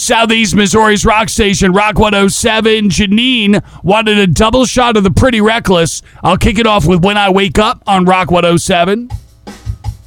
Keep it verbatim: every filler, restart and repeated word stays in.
Southeast Missouri's rock station, Rock one oh seven. Janine wanted a double shot of the Pretty Reckless. I'll kick it off with When I Wake Up on Rock one oh seven.